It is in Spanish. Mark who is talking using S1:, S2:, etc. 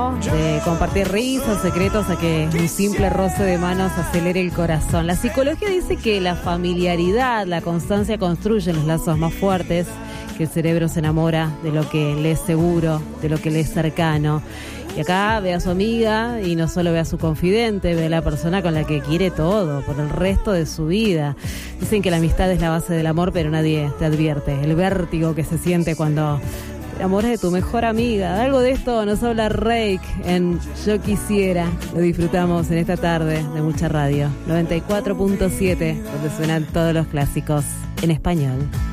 S1: de compartir risas, secretos, a que un simple roce de manos acelere el corazón. La psicología dice que la familiaridad, la constancia construyen los lazos más fuertes, que el cerebro se enamora de lo que le es seguro, de lo que le es cercano. Y acá ve a su amiga y no solo ve a su confidente, ve a la persona con la que quiere todo, por el resto de su vida. Dicen que la amistad es la base del amor, pero nadie te advierte el vértigo que se siente cuando te enamoras de tu mejor amiga. Algo de esto nos habla Reik en Yo Quisiera. Lo disfrutamos en esta tarde de mucha radio. 94.7, donde suenan todos los clásicos en español.